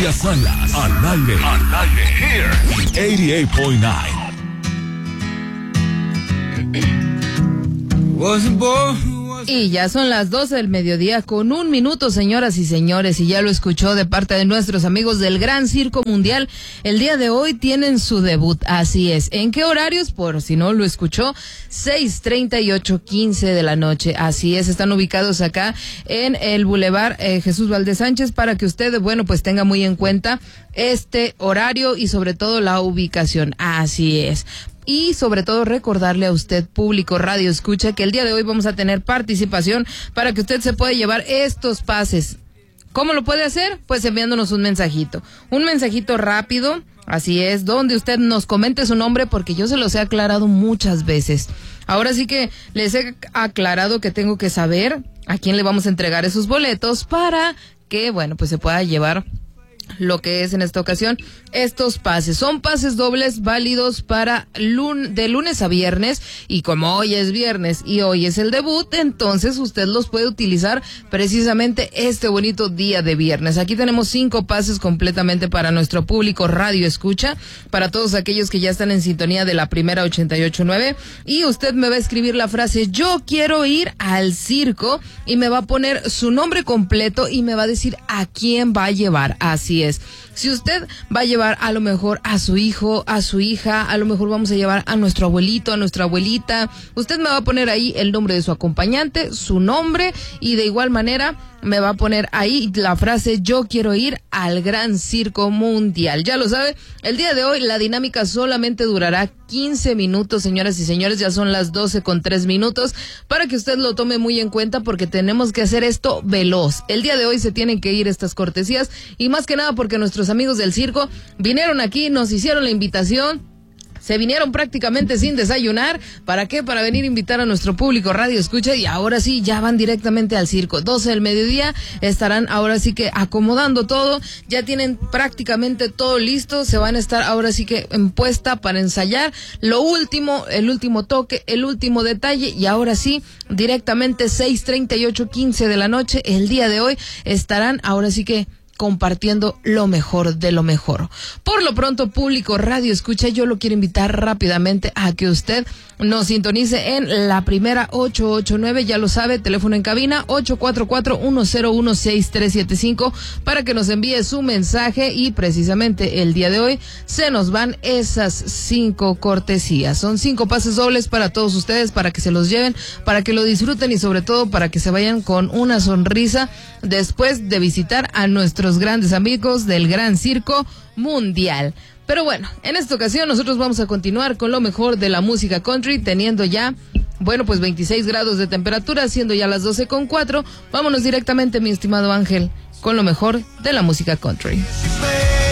Ellas Salas, al aire, here, 88.9. Y ya son las 12 del mediodía con 1 minuto, señoras y señores, y ya lo escuchó de parte de nuestros amigos del Gran Circo Mundial. El día de hoy tienen su debut, así es. ¿En qué horarios? Por si no lo escuchó, 6:30 y 8:15 de la noche, así es. Están ubicados acá en el Boulevard Jesús Valdez Sánchez, para que usted, bueno, pues tenga muy en cuenta este horario y sobre todo la ubicación, así es. Y sobre todo recordarle a usted, público radio escucha, que el día de hoy vamos a tener participación para que usted se pueda llevar estos pases. ¿Cómo lo puede hacer? Pues enviándonos un mensajito rápido, así es, donde usted nos comente su nombre, porque yo se los he aclarado muchas veces. Ahora sí que les he aclarado que tengo que saber a quién le vamos a entregar esos boletos para que, bueno, pues se pueda llevar lo que es en esta ocasión estos pases. Son pases dobles válidos para de lunes a viernes, y como hoy es viernes y hoy es el debut, entonces usted los puede utilizar precisamente este bonito día de viernes. Aquí tenemos 5 pases completamente para nuestro público radio escucha, para todos aquellos que ya están en sintonía de la primera 88.9, y usted me va a escribir la frase "yo quiero ir al circo", y me va a poner su nombre completo y me va a decir a quién va a llevar. Así es. Si usted va a llevar a lo mejor a su hijo, a su hija, a lo mejor vamos a llevar a nuestro abuelito, a nuestra abuelita, usted me va a poner ahí el nombre de su acompañante, su nombre, y de igual manera me va a poner ahí la frase "yo quiero ir al Gran Circo Mundial". Ya lo sabe, el día de hoy la dinámica solamente durará 15 minutos, señoras y señores, ya son las 12:03, para que usted lo tome muy en cuenta, porque tenemos que hacer esto veloz. El día de hoy se tienen que ir estas cortesías, y más que nada porque nuestros amigos del circo vinieron aquí, nos hicieron la invitación. Se vinieron prácticamente sin desayunar. ¿Para qué? Para venir a invitar a nuestro público radio escucha, y ahora sí, ya van directamente al circo. 12 del mediodía, estarán ahora sí que acomodando todo, ya tienen prácticamente todo listo, se van a estar ahora sí que en puesta para ensayar lo último, el último toque, el último detalle, y ahora sí, directamente 6:30 y 8:15 de la noche, el día de hoy, estarán ahora sí que compartiendo lo mejor de lo mejor. Por lo pronto, público radio escucha, yo lo quiero invitar rápidamente a que usted nos sintonice en la primera 889, ya lo sabe, teléfono en cabina 844-101-6375, para que nos envíe su mensaje, y precisamente el día de hoy se nos van esas 5 cortesías. Son 5 pases dobles para todos ustedes, para que se los lleven, para que lo disfruten y sobre todo para que se vayan con una sonrisa después de visitar a nuestros grandes amigos del Gran Circo Mundial. Pero bueno, en esta ocasión nosotros vamos a continuar con lo mejor de la música country, teniendo ya, bueno, pues 26 grados de temperatura, siendo ya las 12:04. Vámonos directamente, mi estimado Ángel, con lo mejor de la música country.